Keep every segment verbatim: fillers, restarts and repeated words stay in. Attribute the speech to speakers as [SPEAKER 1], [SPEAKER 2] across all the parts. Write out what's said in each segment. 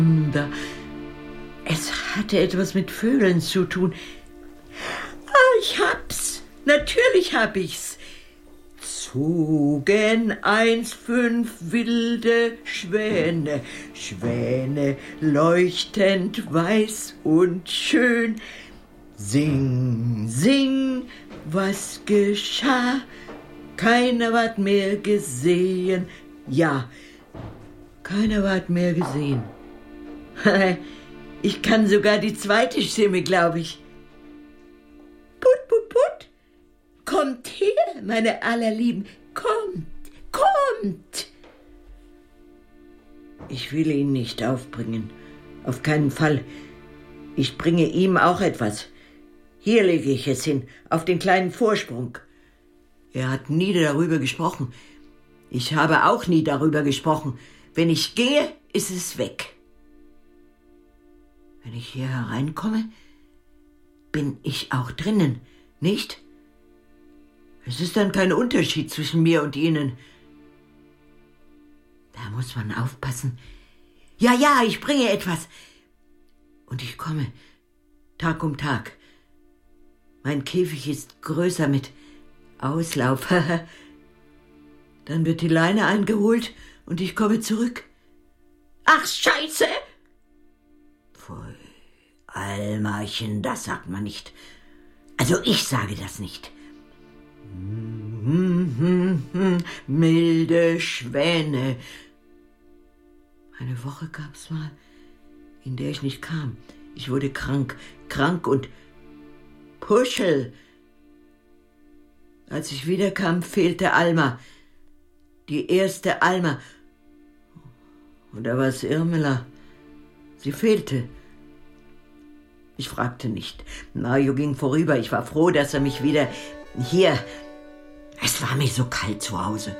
[SPEAKER 1] Es hatte etwas mit Vögeln zu tun. Ah, ich hab's. Natürlich hab ich's. Zogen eins fünf wilde Schwäne, Schwäne leuchtend weiß und schön. Sing, sing, was geschah? Keiner ward mehr gesehen. Ja, keiner ward mehr gesehen. Ich kann sogar die zweite Stimme, glaube ich. Put, put, put. Kommt her, meine Allerlieben. Kommt, kommt. Ich will ihn nicht aufbringen. Auf keinen Fall. Ich bringe ihm auch etwas. Hier lege ich es hin, auf den kleinen Vorsprung. Er hat nie darüber gesprochen. Ich habe auch nie darüber gesprochen. Wenn ich gehe, ist es weg. Wenn ich hier hereinkomme, bin ich auch drinnen, nicht? Es ist dann kein Unterschied zwischen mir und Ihnen. Da muss man aufpassen. Ja, ja, ich bringe etwas. Und ich komme, Tag um Tag. Mein Käfig ist größer mit Auslauf. Dann wird die Leine eingeholt und ich komme zurück. Ach, Scheiße! Pfui, Almachen, das sagt man nicht. Also ich sage das nicht. Milde Schwäne. Eine Woche gab's mal, in der ich nicht kam. Ich wurde krank, krank und Puschel. Als ich wiederkam, fehlte Alma. Die erste Alma. Und da war es Irmela. Sie fehlte. Ich fragte nicht. Mario ging vorüber. Ich war froh, dass er mich wieder... Hier. Es war mir so kalt zu Hause.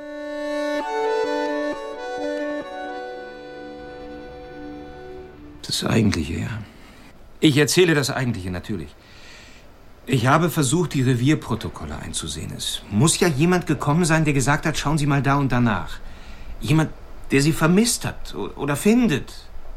[SPEAKER 2] Das Eigentliche, ja. Ich erzähle das Eigentliche natürlich. Ich habe versucht, die Revierprotokolle einzusehen. Es muss ja jemand gekommen sein, der gesagt hat, schauen Sie mal da und danach. Jemand, der Sie vermisst hat oder findet.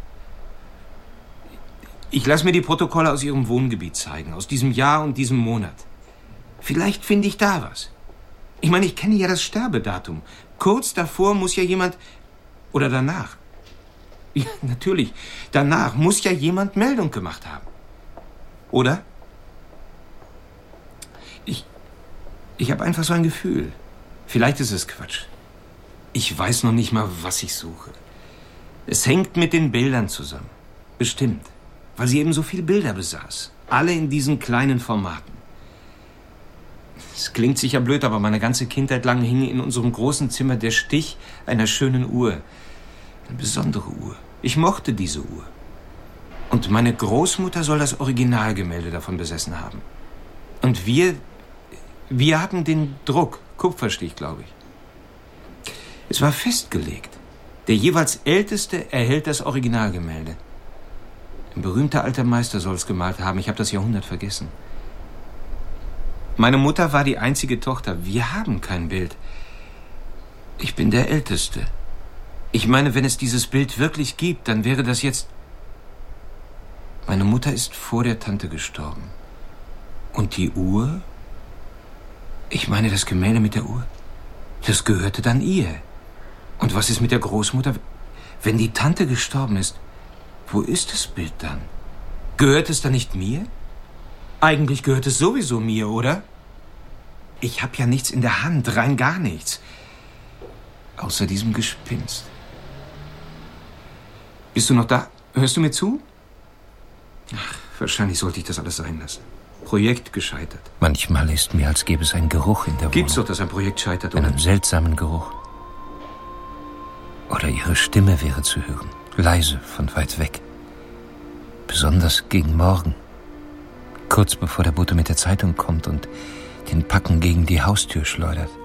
[SPEAKER 2] Ich lasse mir die Protokolle aus Ihrem Wohngebiet zeigen, aus diesem Jahr und diesem Monat. Vielleicht finde ich da was. Ich meine, ich kenne ja das Sterbedatum. Kurz davor muss ja jemand... Oder danach. Ja, natürlich. Danach muss ja jemand Meldung gemacht haben. Oder? Ich... Ich habe einfach so ein Gefühl. Vielleicht ist es Quatsch. Ich weiß noch nicht mal, was ich suche. Es hängt mit den Bildern zusammen. Bestimmt. Weil sie eben so viele Bilder besaß. Alle in diesen kleinen Formaten. Es klingt sicher blöd, aber meine ganze Kindheit lang hing in unserem großen Zimmer der Stich einer schönen Uhr. Eine besondere Uhr. Ich mochte diese Uhr. Und meine Großmutter soll das Originalgemälde davon besessen haben. Und wir, wir hatten den Druck, Kupferstich, glaube ich. Es war festgelegt. Der jeweils Älteste erhält das Originalgemälde. Ein berühmter alter Meister soll es gemalt haben. Ich habe das Jahrhundert vergessen. Meine Mutter war die einzige Tochter. Wir haben kein Bild. Ich bin der Älteste. Ich meine, wenn es dieses Bild wirklich gibt, dann wäre das jetzt... Meine Mutter ist vor der Tante gestorben. Und die Uhr? Ich meine, das Gemälde mit der Uhr? Das gehörte dann ihr. Und was ist mit der Großmutter? Wenn die Tante gestorben ist, wo ist das Bild dann? Gehört es dann nicht mir? Eigentlich gehört es sowieso mir, oder? Ich habe ja nichts in der Hand, rein gar nichts. Außer diesem Gespinst. Bist du noch da? Hörst du mir zu? Ach, wahrscheinlich sollte ich das alles sein lassen. Projekt gescheitert.
[SPEAKER 3] Manchmal ist mir, als gäbe es einen Geruch in der Wohnung.
[SPEAKER 2] Gibt's doch, dass ein Projekt scheitert, oder?
[SPEAKER 3] Einen seltsamen Geruch. Oder ihre Stimme wäre zu hören. Leise, von weit weg. Besonders gegen Morgen. Kurz bevor der Bote mit der Zeitung kommt und den Packen gegen die Haustür schleudert.